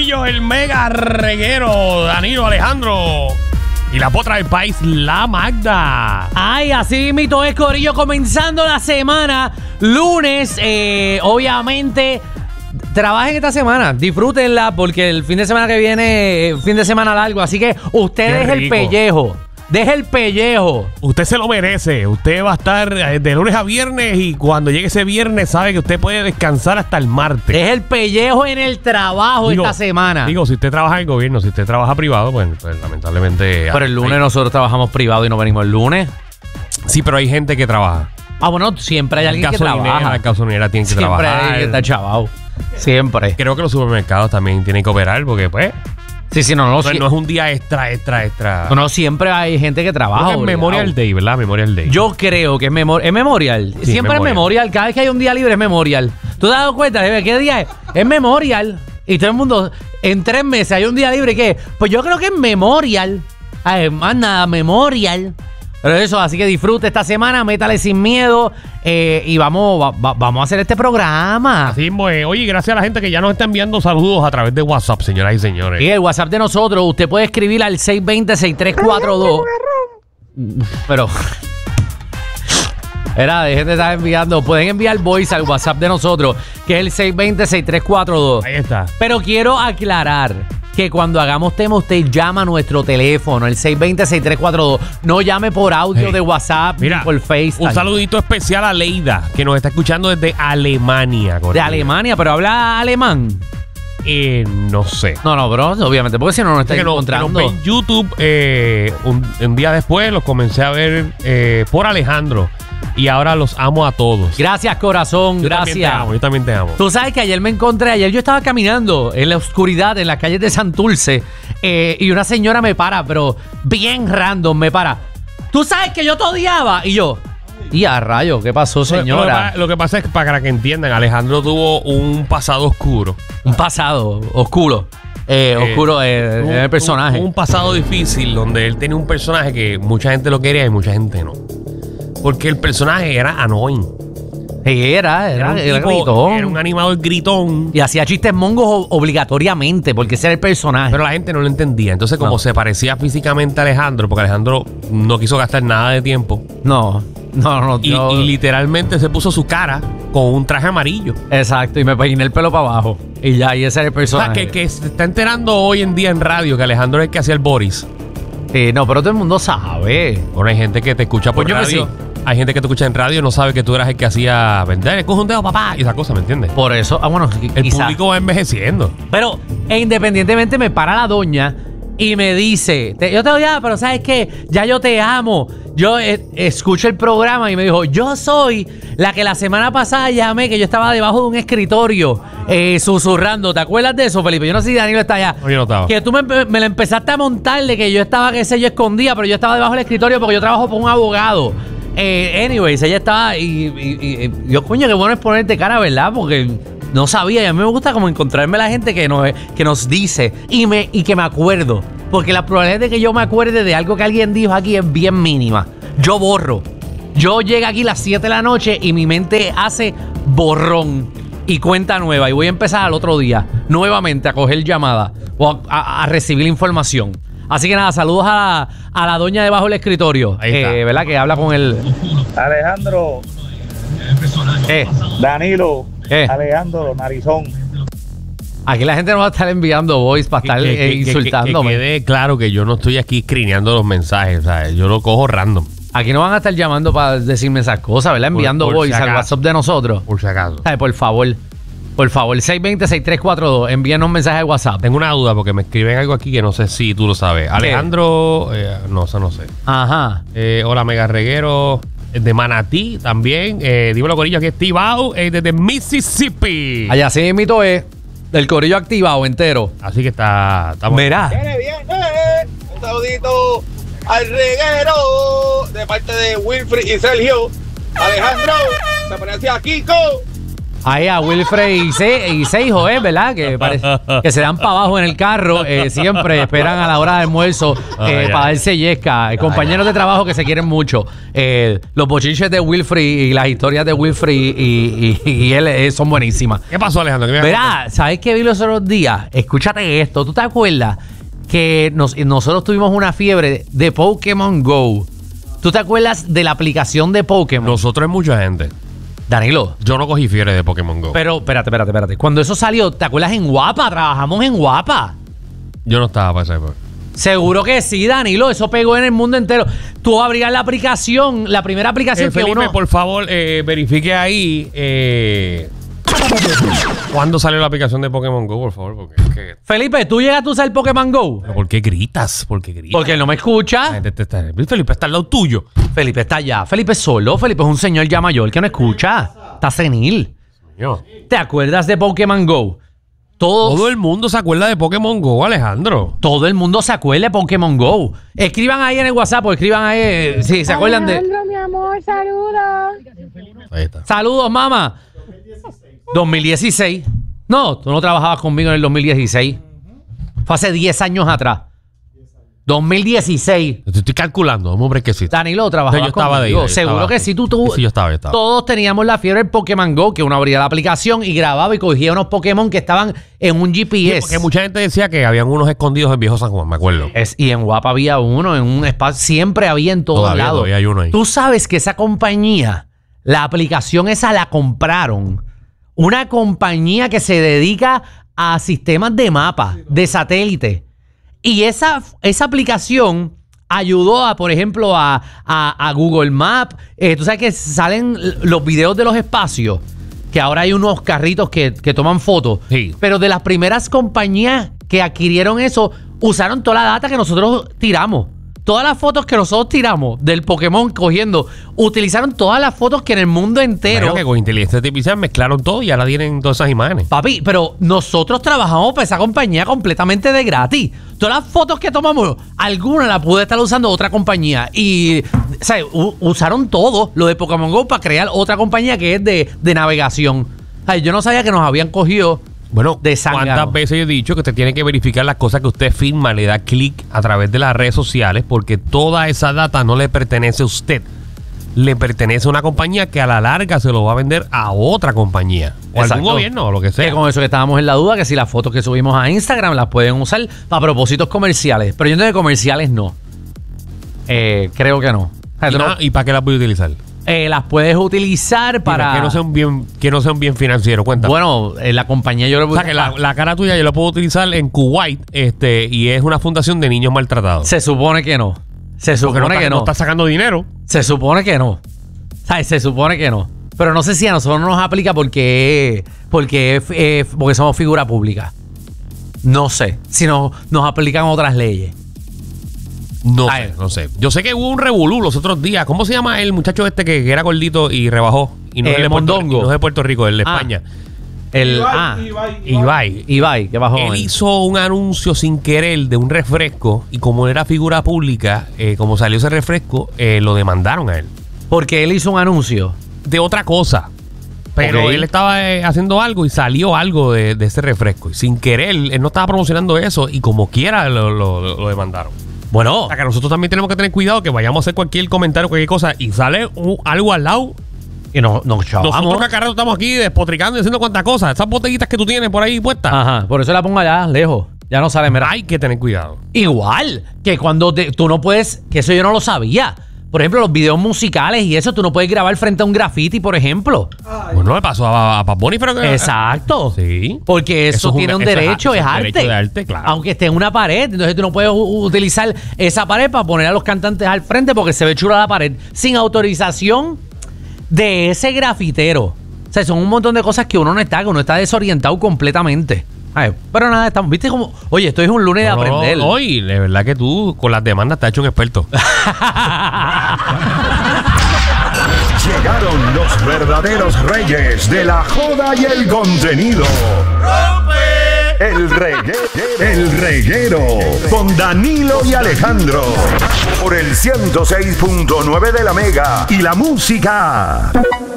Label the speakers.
Speaker 1: Corillo, el mega reguero, Danilo, Alejandro. Y la potra del país, la Magda.
Speaker 2: Ay, así mito es, Corillo, comenzando la semana, lunes, obviamente. Trabajen esta semana, disfrútenla porque el fin de semana que viene, fin de semana largo, así que usted deje el pellejo. Deje el pellejo.
Speaker 1: Usted se lo merece. Usted va a estar de lunes a viernes y cuando llegue ese viernes sabe que usted puede descansar hasta el martes.
Speaker 2: Deje el pellejo en el trabajo esta semana.
Speaker 1: Digo, si usted trabaja en el gobierno, si usted trabaja privado, pues lamentablemente...
Speaker 2: Pero el lunes nosotros trabajamos privado y no venimos el lunes.
Speaker 1: Sí, pero hay gente que trabaja.
Speaker 2: Ah, bueno, siempre hay alguien que trabaja.
Speaker 1: La gasolinera tiene que trabajar.
Speaker 2: Siempre hay alguien que está chavado. Siempre.
Speaker 1: Creo que los supermercados también tienen que operar porque, pues...
Speaker 2: Sí, no es
Speaker 1: un día extra.
Speaker 2: No, siempre hay gente que trabaja.
Speaker 1: Es Memorial Day, ¿verdad? Memorial Day.
Speaker 2: Yo creo que es Memorial.
Speaker 1: Sí,
Speaker 2: siempre es Memorial. Cada vez que hay un día libre es Memorial. ¿Tú te has dado cuenta de qué día es? Es Memorial. Y todo el mundo, en 3 meses hay un día libre. ¿Qué? Pues yo creo que es Memorial. Más nada, Memorial. Pero eso, así que disfrute esta semana, métale sin miedo y vamos a hacer este programa.
Speaker 1: Así, pues, oye, gracias a la gente que ya nos está enviando saludos a través de WhatsApp, señoras y señores.
Speaker 2: Y el WhatsApp de nosotros, usted puede escribir al 620-6342. Pero... dejen de estar enviando. Pueden enviar voice al WhatsApp de nosotros, que es el 620-6342.
Speaker 1: Ahí está.
Speaker 2: Pero quiero aclarar que cuando hagamos tema, usted llama a nuestro teléfono, el 620-6342. No llame por audio de WhatsApp ni por FaceTime.
Speaker 1: Un saludito especial a Leida, que nos está escuchando desde Alemania.
Speaker 2: De Alemania, pero habla alemán.
Speaker 1: No sé.
Speaker 2: No, bro, obviamente, porque si no nos está encontrando.
Speaker 1: En YouTube, un día después los comencé a ver por Alejandro. Y ahora los amo a todos.
Speaker 2: Gracias, corazón. Gracias.
Speaker 1: Yo también te amo.
Speaker 2: Tú sabes que ayer yo estaba caminando en la oscuridad, en las calles de Santurce, y una señora me para, pero bien random me para. Tú sabes que yo te odiaba. Y yo, y a rayo, ¿qué pasó, señora?
Speaker 1: Lo que pasa es que para que entiendan, Alejandro tuvo un pasado oscuro.
Speaker 2: Un pasado oscuro. Oscuro el personaje.
Speaker 1: Un pasado difícil donde él tenía un personaje que mucha gente lo quería y mucha gente no. Porque el personaje era annoying.
Speaker 2: Era gritón.
Speaker 1: Era un animador gritón.
Speaker 2: Y hacía chistes mongos obligatoriamente, porque ese era el personaje.
Speaker 1: Pero la gente no lo entendía. Entonces, como se parecía físicamente a Alejandro, porque Alejandro no quiso gastar nada de tiempo.
Speaker 2: No.
Speaker 1: Y literalmente se puso su cara con un traje amarillo.
Speaker 2: Exacto, y me peiné el pelo para abajo. Y ya, y ese era el personaje.
Speaker 1: O sea, que se está enterando hoy en día en radio que Alejandro es el que hacía el Boris.
Speaker 2: No, pero todo el mundo sabe.
Speaker 1: Bueno, hay gente que te escucha por radio. Sí. Hay gente que te escucha en radio y no sabe que tú eras el que hacía vender, coge un dedo, papá, y esa cosa, ¿me entiendes?
Speaker 2: Por eso, bueno,
Speaker 1: el público va envejeciendo.
Speaker 2: Pero independientemente me para la doña y me dice, yo te odiaba, pero ¿sabes qué? Ya yo te amo. Yo escucho el programa y me dijo, yo soy la que la semana pasada llamé, que yo estaba debajo de un escritorio susurrando. ¿Te acuerdas de eso, Felipe? Yo no sé si Danilo está allá.
Speaker 1: No, yo no estaba.
Speaker 2: Que tú me la empezaste a montar de que yo estaba, qué sé yo, escondida, pero yo estaba debajo del escritorio porque yo trabajo por un abogado. Anyways, ella estaba y yo, coño, qué bueno es ponerte cara, ¿verdad? Porque no sabía y a mí me gusta como encontrarme la gente que nos dice y que me acuerdo. Porque la probabilidad de que yo me acuerde de algo que alguien dijo aquí es bien mínima. Yo borro. Yo llego aquí a las 7 de la noche y mi mente hace borrón y cuenta nueva. Y voy a empezar al otro día nuevamente a coger llamadas o a recibir información. Así que nada, saludos a la doña debajo del escritorio.
Speaker 1: Ahí está.
Speaker 2: ¿Verdad? Que habla con el...
Speaker 3: Alejandro. Danilo. Alejandro, narizón.
Speaker 2: Aquí la gente no va a estar enviando voice para estar insultándome.
Speaker 1: Que quede claro que yo no estoy aquí escrineando los mensajes. O sea, yo lo cojo random.
Speaker 2: Aquí no van a estar llamando para decirme esas cosas, ¿verdad? Enviando
Speaker 1: por
Speaker 2: voice
Speaker 1: si
Speaker 2: al WhatsApp de nosotros.
Speaker 1: Por si acaso.
Speaker 2: Por favor. Por favor, 620-6342, envíenos un mensaje de WhatsApp.
Speaker 1: Tengo una duda porque me escriben algo aquí que no sé si tú lo sabes. Alejandro, no sé.
Speaker 2: Ajá.
Speaker 1: Hola, mega reguero de Manatí también. Dímelo, corillo, aquí es Tibao desde Mississippi.
Speaker 2: Allá sí mito es del corillo activado entero.
Speaker 1: Así que estamos.
Speaker 2: Verá.
Speaker 3: Viene. Un saludito al reguero de parte de Wilfrid y Sergio. Alejandro, se parece a Kiko.
Speaker 2: Ahí a Wilfred y Seijo, ¿verdad? Que se dan para abajo en el carro. Siempre esperan a la hora de almuerzo para darse yesca. Compañeros de trabajo que se quieren mucho. Los bochinches de Wilfred y las historias de Wilfred y él son buenísimas.
Speaker 1: ¿Qué pasó, Alejandro?
Speaker 2: Verá, ¿sabes qué vi los otros días? Escúchate esto. ¿Tú te acuerdas que nosotros tuvimos una fiebre de Pokémon Go? ¿Tú te acuerdas de la aplicación de Pokémon?
Speaker 1: Nosotros es mucha gente.
Speaker 2: Danilo.
Speaker 1: Yo no cogí fiebre de Pokémon Go.
Speaker 2: Pero, espérate. Cuando eso salió, ¿te acuerdas en Guapa? Trabajamos en Guapa.
Speaker 1: Yo no estaba para esa época.
Speaker 2: Seguro que sí, Danilo. Eso pegó en el mundo entero. Tú abrías la aplicación, la primera aplicación que
Speaker 1: Felipe, por favor, verifique ahí ¿cuándo salió la aplicación de Pokémon Go, por favor? Porque es que...
Speaker 2: Felipe, ¿tú llegaste a usar el Pokémon Go?
Speaker 1: ¿Pero por qué gritas? Porque
Speaker 2: él no me escucha.
Speaker 1: Felipe está al lado tuyo.
Speaker 2: Felipe está allá. Felipe es solo. Felipe es un señor ya mayor que no escucha. Está senil.
Speaker 1: Señor.
Speaker 2: ¿Te acuerdas de Pokémon Go?
Speaker 1: Todo el mundo se acuerda de Pokémon Go, Alejandro.
Speaker 2: Todo el mundo se acuerda de Pokémon Go. Escriban ahí en el WhatsApp o escriban ahí si se acuerdan de...
Speaker 4: Alejandro, mi amor, saludos.
Speaker 1: Ahí está.
Speaker 2: Saludos, mamá. 2016. No, tú no trabajabas conmigo en el 2016. Fue hace 10 años atrás. 2016.
Speaker 1: Te estoy calculando, hombre, que sí.
Speaker 2: Danilo trabajaba
Speaker 1: yo estaba
Speaker 2: conmigo.
Speaker 1: de ahí.
Speaker 2: Seguro que sí.
Speaker 1: Sí, yo estaba.
Speaker 2: Todos teníamos la fiebre del Pokémon Go, que uno abría la aplicación y grababa y cogía unos Pokémon que estaban en un GPS.
Speaker 1: Sí, porque mucha gente decía que habían unos escondidos en Viejo San Juan, me acuerdo.
Speaker 2: Y en Guapa había uno, en un espacio. Siempre había en todos lados.
Speaker 1: Todavía hay uno ahí.
Speaker 2: Tú sabes que esa compañía, la aplicación esa la compraron. Una compañía que se dedica a sistemas de mapas, de satélite. Y esa aplicación ayudó a, por ejemplo, a Google Maps. Tú sabes que salen los videos de los espacios, que ahora hay unos carritos que toman fotos.
Speaker 1: Sí.
Speaker 2: Pero de las primeras compañías que adquirieron eso, usaron toda la data que nosotros tiramos. Todas las fotos que nosotros tiramos del Pokémon cogiendo, utilizaron todas las fotos que en el mundo entero...
Speaker 1: Bueno, que con inteligencia artificial mezclaron todo y ahora tienen todas esas imágenes.
Speaker 2: Papi, pero nosotros trabajamos para esa compañía completamente de gratis. Todas las fotos que tomamos, algunas las puede estar usando otra compañía. Y, o sea, usaron todo lo de Pokémon Go para crear otra compañía que es de navegación. O sea, yo no sabía que nos habían cogido...
Speaker 1: Bueno,
Speaker 2: de zángano.
Speaker 1: ¿cuántas veces yo he dicho que usted tiene que verificar las cosas que usted firma, le da clic a través de las redes sociales? Porque toda esa data no le pertenece a usted. Le pertenece a una compañía que a la larga se lo va a vender a otra compañía. O
Speaker 2: Exacto.
Speaker 1: algún gobierno o lo que sea.
Speaker 2: Que con eso que estábamos en la duda, que si las fotos que subimos a Instagram las pueden usar para propósitos comerciales. Pero yo entiendo que comerciales no. Creo que no.
Speaker 1: ¿Y para qué las voy a utilizar?
Speaker 2: Las puedes utilizar para...
Speaker 1: Que no sea un bien financiero, cuéntame.
Speaker 2: Bueno, la compañía yo...
Speaker 1: O sea, que la cara tuya yo la puedo utilizar en Kuwait y es una fundación de niños maltratados.
Speaker 2: Se supone que no. Se supone que no.
Speaker 1: No está sacando dinero.
Speaker 2: Se supone que no. ¿Sabes? Se supone que no. Pero no sé si a nosotros no nos aplica porque somos figura pública. No sé. Si nos aplican otras leyes.
Speaker 1: No sé. Yo sé que hubo un revolú los otros días. ¿Cómo se llama el muchacho este que era gordito y rebajó? Y no es de
Speaker 2: Mondongo.
Speaker 1: No es de Puerto Rico, es de España.
Speaker 2: Ibai, que bajó.
Speaker 1: Él hizo un anuncio sin querer de un refresco y como era figura pública, como salió ese refresco, lo demandaron a él.
Speaker 2: Porque él hizo un anuncio.
Speaker 1: De otra cosa. Pero él estaba haciendo algo y salió algo de ese refresco. Y sin querer, él no estaba promocionando eso y como quiera lo demandaron.
Speaker 2: Bueno.
Speaker 1: O sea, que nosotros también tenemos que tener cuidado que vayamos a hacer cualquier comentario, cualquier cosa y sale algo al lado.
Speaker 2: Y nos chavamos.
Speaker 1: Nosotros que acá estamos aquí despotricando y diciendo cuántas cosas. Esas botellitas que tú tienes por ahí puestas.
Speaker 2: Ajá, por eso la pongo allá, lejos. Ya no sale, mira.
Speaker 1: Hay que tener cuidado.
Speaker 2: Igual, que cuando tú no puedes, que eso yo no lo sabía. Por ejemplo, los videos musicales y eso, tú no puedes grabar frente a un graffiti, por ejemplo.
Speaker 1: Bueno, me pasó a Bad Bunny, pero que...
Speaker 2: Exacto.
Speaker 1: Sí.
Speaker 2: Porque eso tiene un derecho, es arte.
Speaker 1: Derecho de arte, claro.
Speaker 2: Aunque esté en una pared, entonces tú no puedes utilizar esa pared para poner a los cantantes al frente porque se ve chula la pared sin autorización de ese grafitero. O sea, son un montón de cosas que uno está desorientado completamente. Ay, pero nada, estamos, viste como, oye, esto es un lunes de aprender.
Speaker 1: Hoy, de verdad que tú con las demandas te has hecho un experto.
Speaker 5: Llegaron los verdaderos reyes de la joda y el contenido. El reguero con Danilo y Alejandro por el 106.9 de la Mega y la música.